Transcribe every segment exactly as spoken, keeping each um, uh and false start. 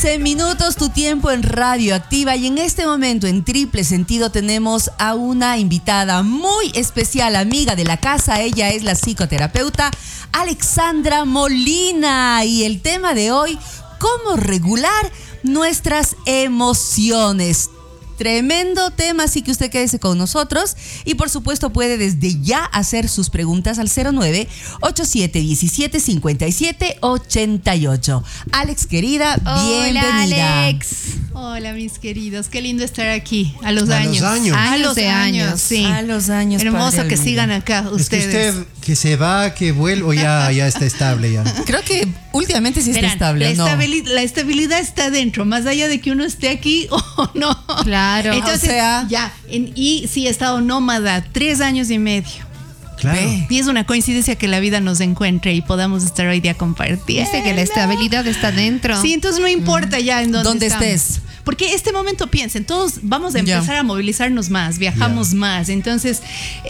once minutos, tu tiempo en Radio Activa, y en este momento en Triple Sentido tenemos a una invitada muy especial, amiga de la casa. Ella es la psicoterapeuta Alexandra Molina, y el tema de hoy: cómo regular nuestras emociones. Tremendo tema, así que usted quédese con nosotros y por supuesto puede desde ya hacer sus preguntas al cero nueve ocho siete uno siete cinco siete ocho ocho. Alex, querida, Hola, bienvenida. Alex. Hola, mis queridos, qué lindo estar aquí. A los a años. Los años. A los de años, años, sí. a los años. Hermoso que sigan acá ustedes. Es que usted que se va, que vuelve, o ya, ya está estable ya. Creo que últimamente sí está Verán, estable, la, ¿no? estabili- la estabilidad está dentro, más allá de que uno esté aquí o no. Claro. Entonces, O sea- ya, en- y sí he estado nómada tres años y medio. Claro. Ve. Y es una coincidencia que la vida nos encuentre y podamos estar hoy día compartiendo. Viste que la estabilidad está dentro. Sí, entonces no importa ya en dónde, Dónde estamos. estés. Porque este momento, piensen, todos vamos a empezar Ya. a movilizarnos más, viajamos Ya. más. Entonces,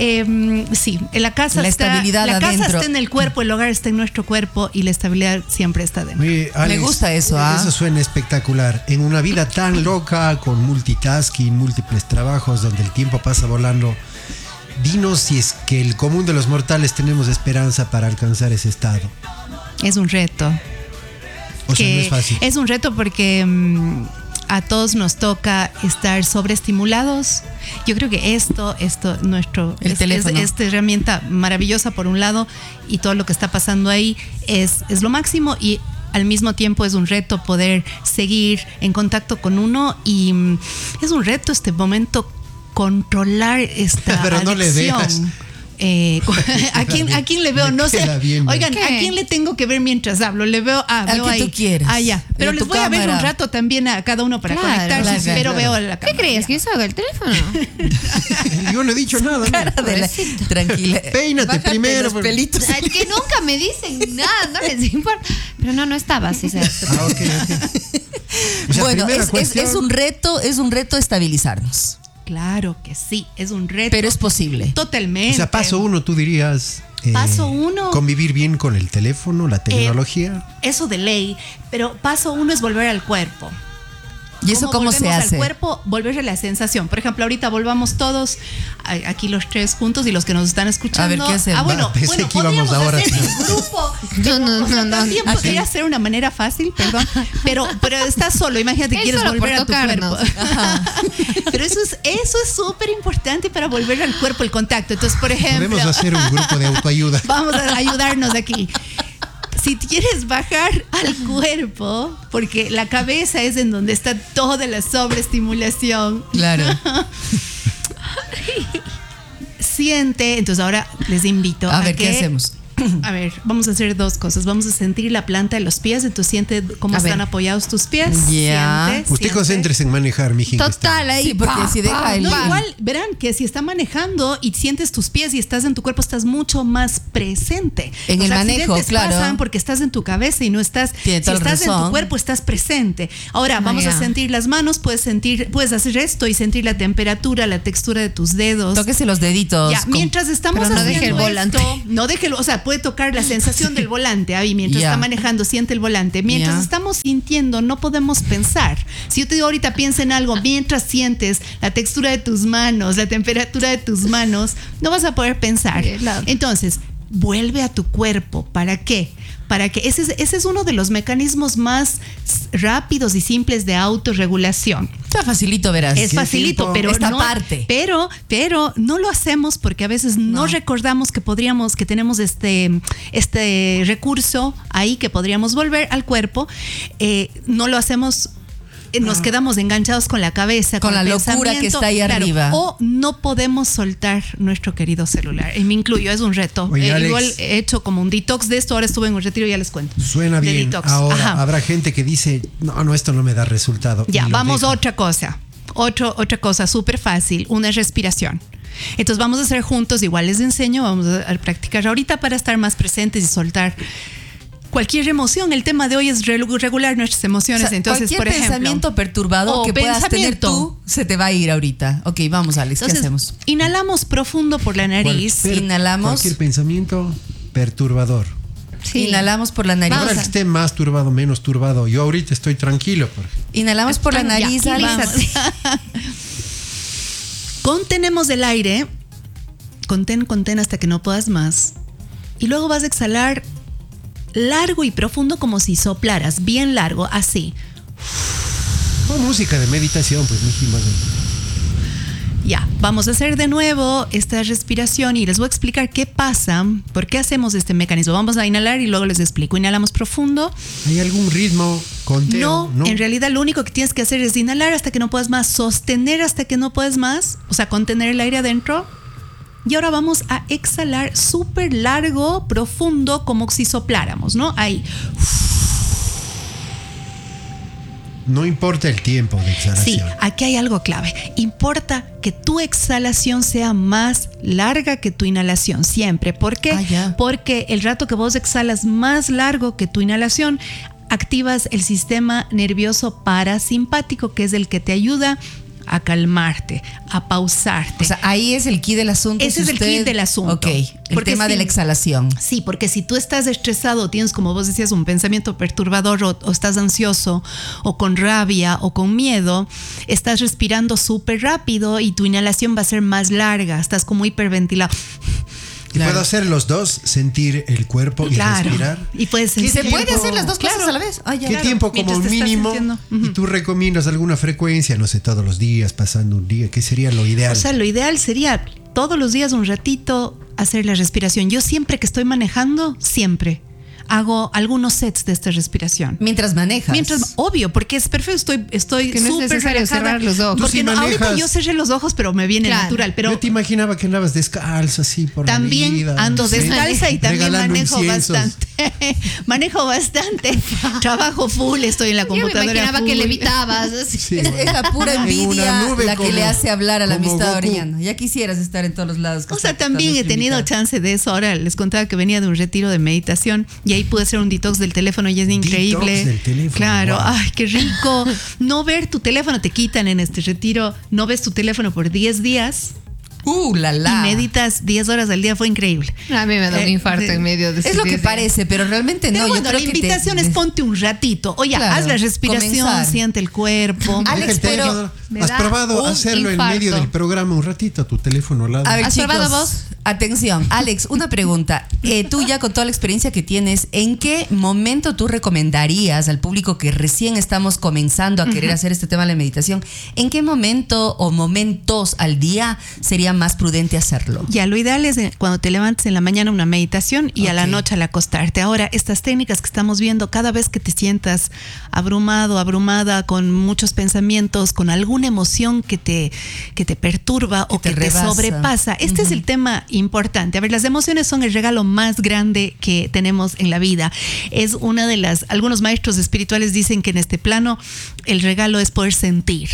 eh, sí, en la casa La está, estabilidad la casa adentro. está en el cuerpo, el hogar está en nuestro cuerpo y la estabilidad siempre está dentro. Oye, Alex, Me gusta eso, ¿ah? Eso suena espectacular. En una vida tan loca, con multitasking, múltiples trabajos, donde el tiempo pasa volando, dinos si es que el común de los mortales tenemos esperanza para alcanzar ese estado. Es un reto. O sea, que no es fácil. es un reto porque mm, a todos nos toca estar sobreestimulados. Yo creo que esto, esto, nuestro, El es, teléfono. es- esta herramienta maravillosa por un lado, y todo lo que está pasando ahí es, es lo máximo, y al mismo tiempo es un reto poder seguir en contacto con uno, y mm, es un reto este momento controlar esta Pero no le adicción. veas. Eh, ¿a, quién, ¿A quién le veo? Me No sé. queda bien, ¿no? Oigan, ¿a ¿Qué? quién le tengo que ver mientras hablo? Le veo, ah, Al veo que ahí. tú quieras. Ah, ya. Pero En les tu voy a ver cámara. un rato también a cada uno para Claro, conectarse, claro, pero claro. veo la ¿Qué cámara. crees? ya. ¿Que yo hago el teléfono? Yo no he dicho nada. mira. Cara de la- tranquila. Peínate Bájate primero, los por- pelitos. Es que nunca me dicen nada, no les importa. Pero no, no estaba así. ¿Sabes? Ah, ok, ok. O sea, Bueno, primera es, es- cuestión- es un reto, es un reto estabilizarnos, Claro que sí, es un reto. pero es posible. Totalmente. O sea, paso uno, tú dirías. eh, Paso uno. Convivir bien con el teléfono, la tecnología. Eso de ley. Pero paso uno es volver al cuerpo. ¿Y eso cómo se volvemos hace? al cuerpo, volver a la sensación. Por ejemplo, ahorita volvamos todos a- aquí los tres juntos y los que nos están escuchando. A ver, ¿qué hacemos? Ah, bueno, Va, pensé bueno, que íbamos podríamos ahora. hacer en grupo. No, no, O sea, no, no. También Así. podría ser una manera fácil, perdón. Pero, pero estás solo, imagínate, Es quieres solo volver por a tu tocarnos. cuerpo. Pero eso es eso es súper importante para volver al cuerpo, el contacto. Entonces, por ejemplo, Podemos hacer un grupo de autoayuda. vamos a ayudarnos aquí. Si quieres bajar al cuerpo, porque la cabeza es en donde está toda la sobreestimulación, Claro. siente. Entonces ahora les invito A a, ver, ¿qué que- hacemos? A ver, vamos a hacer dos cosas. Vamos a sentir la planta de los pies. Entonces siente cómo A están ver. apoyados tus pies. Ya. Siente, Usted siente. concéntrese en manejar, mijín. que está- Total, ahí. Sí, porque pa, si deja pa, el- No, pa. igual, verán que si está manejando y sientes tus pies y estás en tu cuerpo, estás mucho más presente. En Los el manejo, accidentes claro. pasan porque estás en tu cabeza y no estás. Tiene Si toda la estás en tu razón. cuerpo, estás presente. Ahora, Ah, vamos a ya. sentir las manos, puedes sentir, puedes hacer esto y sentir la temperatura, la textura de tus dedos. Tóquese los deditos. Ya, con- mientras estamos Pero no haciendo deje el esto, volante. no déjelo, o sea, puede tocar la sensación del volante ahí mientras Ya. está manejando, siente el volante. Mientras Ya. estamos sintiendo, no podemos pensar. Si yo te digo ahorita piensa en algo, mientras sientes la textura de tus manos, la temperatura de tus manos, no vas a poder pensar. Helado. Entonces, vuelve a tu cuerpo. ¿Para qué? Para que ese es, ese es uno de los mecanismos más s- rápidos y simples de autorregulación. Está facilito, verás. Es ¿Qué facilito, tiempo? pero Esta no, parte. Pero, pero no lo hacemos porque a veces no, No. recordamos que podríamos, que tenemos este, este recurso ahí que podríamos volver al cuerpo. Eh, no lo hacemos. eh, Nos quedamos enganchados con la cabeza, Con con, la el locura que pensamiento, está ahí claro, arriba. O no podemos soltar nuestro querido celular. Y me incluyo, es un reto. Oye, Eh, Alex. igual he hecho como un detox de esto, ahora estuve en un retiro, ya les cuento. Suena De bien. detox. Ahora Ajá. habrá gente que dice, no, no, esto no me da resultado. Ya, y lo vamos a deja. otra cosa. Otro, otra cosa súper fácil, una respiración. Entonces vamos a hacer juntos, igual les enseño, vamos a, a practicar ahorita para estar más presentes y soltar cualquier emoción. El tema de hoy es re- regular nuestras emociones. O sea, Entonces, cualquier por ejemplo, pensamiento perturbador o que puedas tener pensamiento. tú se te va a ir ahorita. Ok, vamos, Alex, ¿qué entonces, hacemos? inhalamos profundo por la nariz. Cualquier- Inhalamos. Cualquier pensamiento perturbador. Sí. Inhalamos por la nariz. Ahora que esté más turbado, menos turbado. Yo ahorita estoy tranquilo. Por ejemplo. Inhalamos por la nariz, Ya, Alex. vamos. Contenemos el aire, contén, contén hasta que no puedas más. Y luego vas a exhalar largo y profundo como si soplaras, bien largo, así. Oh, música de meditación, pues, miji, más bien. Ya, vamos a hacer de nuevo esta respiración y les voy a explicar qué pasa, por qué hacemos este mecanismo. Vamos a inhalar y luego les explico. Inhalamos profundo. ¿Hay algún ritmo, conteo? No, en realidad lo único que tienes que hacer es inhalar hasta que no puedas más, sostener hasta que no puedes más, o sea, contener el aire adentro. Y ahora vamos a exhalar súper largo, profundo, como si sopláramos, ¿no? Ahí. No importa el tiempo de exhalación. Sí, aquí hay algo clave. Importa que tu exhalación sea más larga que tu inhalación, siempre. ¿Por qué? Ah, ya. Porque el rato que vos exhalas más largo que tu inhalación, activas el sistema nervioso parasimpático, que es el que te ayuda a calmarte, a pausarte. O sea, ahí es el key del asunto. Ese si es el usted- key del asunto. Ok, el Porque tema sí. de la exhalación. Sí, porque si tú estás estresado, tienes, como vos decías, un pensamiento perturbador o, o estás ansioso o con rabia o con miedo, estás respirando súper rápido y tu inhalación va a ser más larga, estás como hiperventilado. ¿Y puedo hacer los dos? Sentir el cuerpo y Claro. respirar. Y puedes ¿Y se sentir- puede tiempo? hacer las dos cosas Claro. a la vez? Ah, ya. ¿Qué Claro, tiempo como mientras te estás mínimo? sintiendo. Y tú recomiendas alguna frecuencia, no sé, todos los días, pasando un día. ¿Qué sería lo ideal? O sea, lo ideal sería todos los días un ratito hacer la respiración. Yo siempre que estoy manejando, siempre hago algunos sets de esta respiración. Mientras manejas. Mientras, obvio, porque es perfecto, estoy estoy Que no es súper necesario relajada. cerrar los ojos. Tú Porque sí no, ahorita manejas. yo cerré los ojos, pero me viene Claro. natural. Pero Yo te imaginaba que andabas descalzo así por la también vida, ando sí, descalza y también regalando manejo inciensos. bastante. Manejo bastante. Trabajo full, estoy en la Yo me computadora. imaginaba full. que levitabas. así. Sí, Es, es la pura En una envidia nube la que como- le hace hablar a la como amistad Goku. Orellana. Ya quisieras estar en todos los lados. que O sea, está- también está he nuestra tenido invitada. chance de eso. Ahora les contaba que venía de un retiro de meditación y ahí pude hacer un detox del teléfono y es increíble. Detox del teléfono, Claro, wow. ay, qué rico. No ver tu teléfono, te quitan en este retiro, no ves tu teléfono por diez días Uh, la la. y meditas diez horas al día, fue increíble. A mí me da un Eh, infarto de- en medio de Es lo que parece, pero realmente no. Pero yo bueno, creo la que te- invitación es ponte un ratito. Oye, Claro, haz la respiración, comenzar. siente el cuerpo. Alex, Deja el pero teléfono. me ¿Has da probado un hacerlo en infarto. medio del programa un ratito, tu teléfono al lado? A ver, ¿Has chicos, probado vos? atención. Alex, una pregunta. Eh, tú ya con toda la experiencia que tienes, ¿en qué momento tú recomendarías al público que recién estamos comenzando a querer hacer este tema de la meditación, en qué momento o momentos al día sería más prudente hacerlo? Ya, lo ideal es eh, cuando te levantes en la mañana una meditación y a la Ok. noche al acostarte. Ahora, estas técnicas que estamos viendo, cada vez que te sientas abrumado, abrumada, con muchos pensamientos, con alguna emoción que te, que te perturba o te que te rebasa. sobrepasa, este es el tema importante. A ver, las emociones son el regalo más grande que tenemos en la vida. Es una de las, algunos maestros espirituales dicen que en este plano el regalo es poder sentir.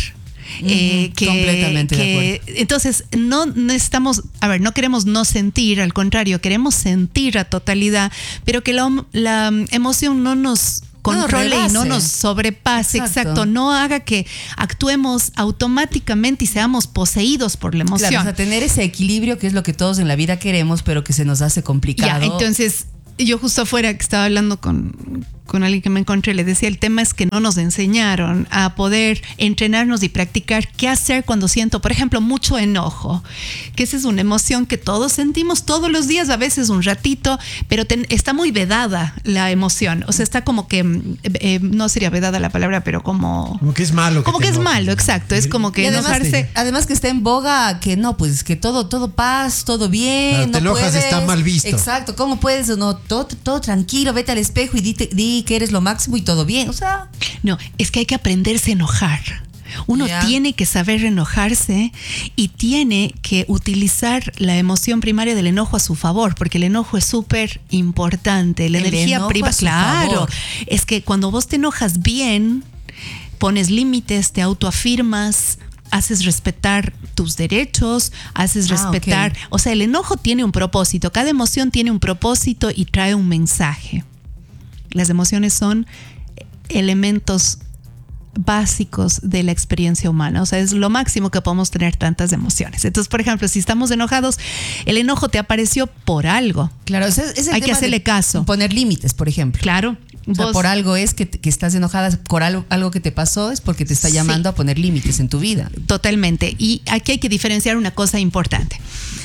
Eh, Ujú, que, completamente de que- entonces no necesitamos, a ver, no queremos no sentir, al contrario, queremos sentir a totalidad, pero que la, la emoción no nos controle y no rebase. nos sobrepase, Exacto. exacto. no haga que actuemos automáticamente y seamos poseídos por la emoción. Claro, o sea, tener ese equilibrio que es lo que todos en la vida queremos, pero que se nos hace complicado. Ya, entonces yo justo afuera que estaba hablando con, con alguien que me encontré, le decía, el tema es que no nos enseñaron a poder entrenarnos y practicar qué hacer cuando siento, por ejemplo, mucho enojo, que esa es una emoción que todos sentimos todos los días, a veces un ratito, pero ten- está muy vedada la emoción, o sea, está como que, mm, eh, no sería vedada la palabra, pero como... Como que es malo. Como te que es enojes, malo, ¿no? exacto, es como que Y además, enojarse... además que está en boga que no, pues que todo, todo paz, todo bien. Claro, no te enojas, puedes. está mal visto. Exacto, ¿cómo puedes? No, todo, todo tranquilo, vete al espejo y dite- di que eres lo máximo y todo bien. O sea, No, es que hay que aprenderse a enojar. Uno Ya. tiene que saber enojarse y tiene que utilizar la emoción primaria del enojo a su favor, porque el enojo es súper importante. La El energía enojo privada, a su claro. favor. Es que cuando vos te enojas bien, pones límites, te autoafirmas, haces respetar tus derechos, haces Ah, respetar. ok. O sea, el enojo tiene un propósito. Cada emoción tiene un propósito y trae un mensaje. Las emociones son elementos básicos de la experiencia humana. O sea, es lo máximo que podemos tener tantas emociones. Entonces, por ejemplo, si estamos enojados, el enojo te apareció por algo. Claro, ese, ese es el Hay que tema hacerle de caso. Poner límites, por ejemplo. Claro. O sea, Vos- por algo es que, que estás enojada, por algo, algo que te pasó, es porque te está Sí. llamando a poner límites en tu vida. Totalmente. Y aquí hay que diferenciar una cosa importante.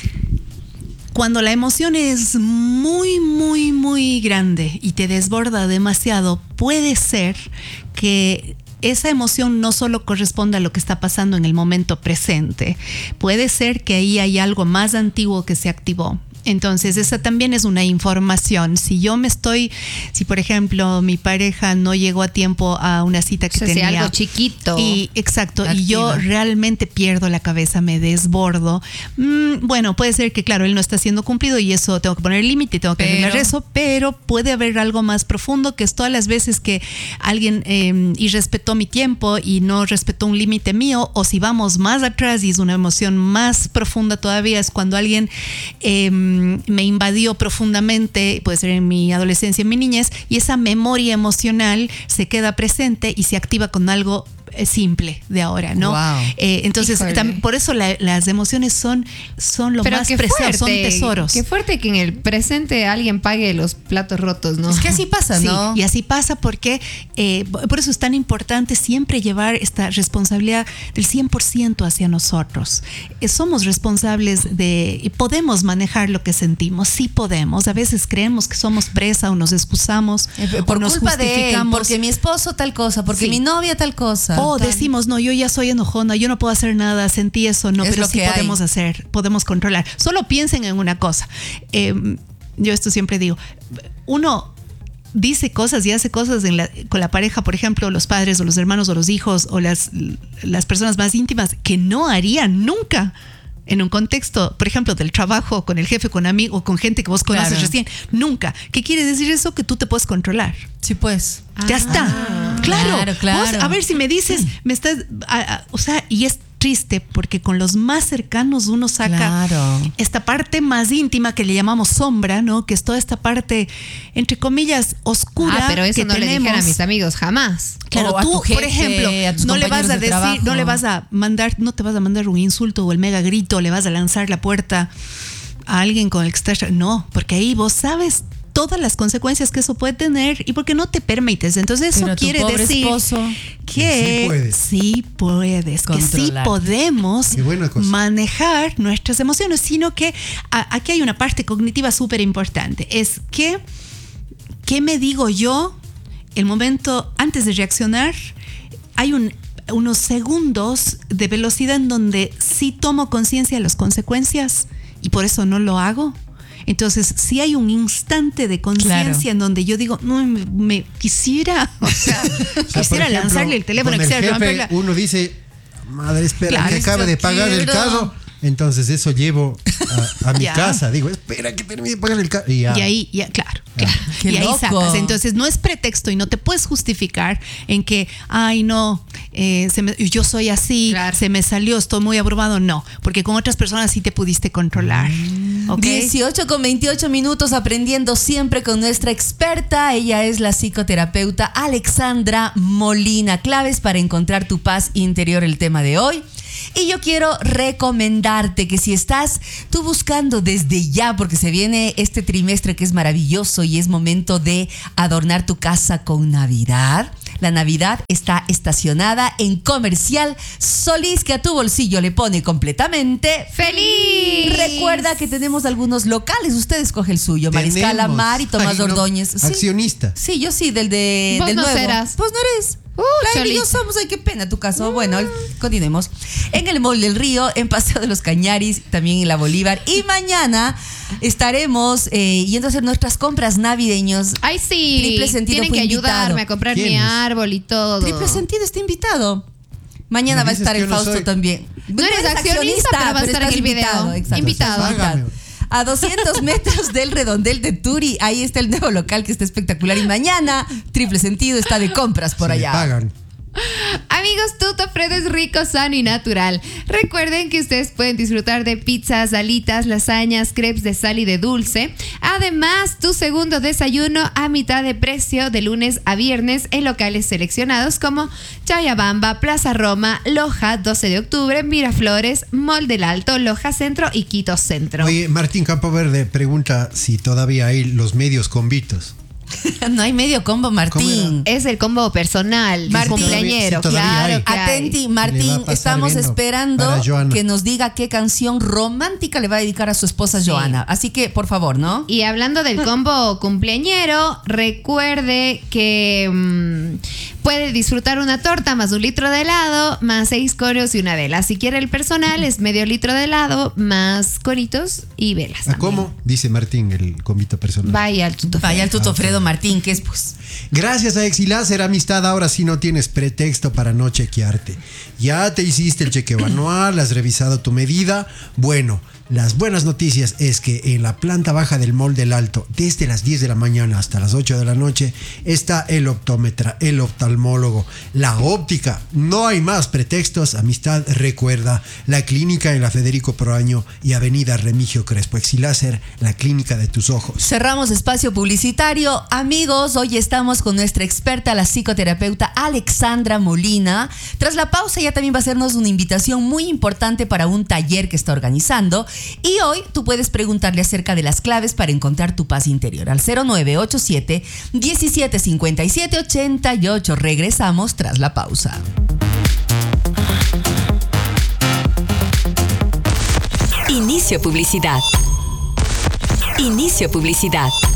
Cuando la emoción es muy, muy, muy grande y te desborda demasiado, puede ser que esa emoción no solo corresponda a lo que está pasando en el momento presente, puede ser que ahí hay algo más antiguo que se activó. Entonces, esa también es una información. Si yo me estoy, si por ejemplo mi pareja no llegó a tiempo a una cita que O sea, si tenía. algo chiquito. Y exacto, Activa. y yo realmente pierdo la cabeza, me desbordo. Mm, bueno, puede ser que, claro, él no está siendo cumplido y eso tengo que poner límite y tengo que Pero- arreglar eso, pero puede haber algo más profundo, que es todas las veces que alguien eh, irrespetó mi tiempo y no respetó un límite mío, o si vamos más atrás y es una emoción más profunda todavía, es cuando alguien eh, me invadió profundamente, puede ser en mi adolescencia, en mi niñez, y esa memoria emocional se queda presente y se activa con algo eh, simple de ahora, ¿no? Wow. Eh, entonces, Híjole. tam- por eso la- las emociones son, son lo Pero más qué preciado, fuerte, son tesoros. Qué fuerte que en el presente alguien pague los platos rotos, ¿no? Es que así pasa, Sí, ¿no? y así pasa porque eh, por eso es tan importante siempre llevar esta responsabilidad del cien por ciento hacia nosotros. Eh, somos responsables de, y podemos manejar lo que sentimos, sí podemos. A veces creemos que somos presa o nos excusamos Eh, o Por nos culpa de él, justificamos. porque mi esposo tal cosa, porque Sí. mi novia tal cosa. O Tal. decimos, no, yo ya soy enojona, yo no puedo hacer nada, sentí eso, no, Es pero lo sí que hay. podemos hacer, podemos controlar. Solo piensen en una cosa. Eh, yo esto siempre digo, uno dice cosas y hace cosas en la- con la pareja, por ejemplo, los padres o los hermanos o los hijos o las, las personas más íntimas, que no harían nunca en un contexto, por ejemplo, del trabajo, con el jefe, con amigos, con gente que vos conoces Claro. recién. Nunca. ¿Qué quiere decir eso? Que tú te puedes controlar. Sí, pues. Ya Ah. está. Claro, Claro, claro. Vos, a ver si me dices, me estás, a- a- o sea, y es triste porque con los más cercanos uno saca Claro. esta parte más íntima que le llamamos sombra, ¿no? Que es toda esta parte, entre comillas, oscura. Ah, pero eso que no le tenemos. dijera a mis amigos jamás. Claro, O a tú, tu por jefe, ejemplo, a tus no le vas compañeros a de decir, trabajo. no le vas a mandar, no te vas a mandar un insulto o el mega grito, le vas a lanzar la puerta a alguien con el que estás. No, porque ahí vos sabes todas las consecuencias que eso puede tener y porque no te permites. Entonces eso Pero a tu quiere pobre decir esposo. que Sí puedes. sí puedes, que sí Controlar. podemos Qué buena cosa. manejar nuestras emociones, sino que a- aquí hay una parte cognitiva súper importante. Es que, ¿qué me digo yo el momento antes de reaccionar? Hay un, unos segundos de velocidad en donde sí tomo conciencia de las consecuencias y por eso no lo hago. Entonces, sí hay un instante de conciencia Claro. en donde yo digo, no, me, me quisiera, o sea, O sea, por quisiera ejemplo, lanzarle el teléfono, con el quisiera jefe, romperla. uno dice, madre, espera, Claro, que acabe de yo pagar el quiero. carro. Entonces eso llevo a, a mi Ya. casa. Digo, espera que termine de pagar el carro. Y, ya. Y ahí, ya, claro, claro. Qué y ahí loco. sacas. Entonces no es pretexto y no te puedes justificar en que, ay, no, eh, se me- yo soy así, Claro. se me salió, estoy muy abrumado. No, porque con otras personas sí te pudiste controlar. ¿ok? dieciocho con veintiocho minutos aprendiendo siempre con nuestra experta. Ella es la psicoterapeuta Alexandra Molina. Claves para encontrar tu paz interior, el tema de hoy. Y yo quiero recomendarte que si estás tú buscando desde ya, porque se viene este trimestre que es maravilloso y es momento de adornar tu casa con Navidad. La Navidad está estacionada en Comercial Solís, que a tu bolsillo le pone completamente ¡Feliz! Recuerda que tenemos algunos locales. Usted escoge el suyo. Mariscal Tenemos. Amar y Tomás Ay, no. Ordóñez. Sí. Accionista. Sí, yo sí, del de Vos del no nuevo. serás. Pues no eres. Uh, Claro, y yo Cholita. somos, ay, qué pena tu caso. Bueno, continuemos. En el Mall del Río, en Paseo de los Cañaris, también en la Bolívar. Y mañana estaremos eh, yendo a hacer nuestras compras navideños. Ay, sí. Triple Sentido Tienen fue que invitado. ayudarme a comprar mi ¿Quiénes? árbol y todo. Triple Sentido está invitado. Mañana Me va a dices estar que el yo no Fausto soy. también. No eres accionista, pero va a estar en estás el video. invitado, exacto. Invitado. Págame. A doscientos metros del redondel de Turi, ahí está el nuevo local que está espectacular. Y mañana, Triple Sentido está de compras por Si me allá. pagan. Amigos, Domino's Tutofredo es rico, sano y natural. Recuerden que ustedes pueden disfrutar de pizzas, alitas, lasañas, crepes de sal y de dulce. Además, tu segundo desayuno a mitad de precio de lunes a viernes en locales seleccionados como Chayabamba, Plaza Roma, Loja, doce de octubre, Miraflores, Mall del Alto, Loja Centro y Quito Centro. Oye, Martín Campoverde pregunta si todavía hay los medios convitos. No hay medio combo, Martín. Es el combo personal, Martín, cumpleañero, sí, todavía claro hay. que hay. Atenti, Le va Martín, a pasar estamos viendo esperando para Joana. que nos diga qué canción romántica le va a dedicar a su esposa Sí. Joana. Así que, por favor, ¿no? Y hablando del combo cumpleañero, recuerde que mmm, puede disfrutar una torta más un litro de helado, más seis conos y una vela. Si quiere el personal, es medio litro de helado, más conitos y velas. ¿A ¿Cómo? Dice Martín, el convito personal. Vaya al tuto. Vaya el Tutofredo Martín, que es pues. Gracias a Exiláser Amistad, ahora sí no tienes pretexto para no chequearte. Ya te hiciste el chequeo anual, has revisado tu medida. Bueno, las buenas noticias es que en la planta baja del Mall del Alto, desde las diez de la mañana hasta las ocho de la noche, está el optómetra, el oftalmólogo, la óptica. No hay más pretextos. Amistad, recuerda, la clínica en la Federico Proaño y Avenida Remigio Crespo. Exiláser, la clínica de tus ojos. Cerramos espacio publicitario. Amigos, hoy estamos con nuestra experta, la psicoterapeuta Alexandra Molina. Tras la pausa, ella también va a hacernos una invitación muy importante para un taller que está organizando. Y hoy tú puedes preguntarle acerca de las claves para encontrar tu paz interior al cero nueve ocho siete, diecisiete cincuenta y siete, ochenta y ocho. Regresamos tras la pausa. Inicio publicidad. Inicio publicidad.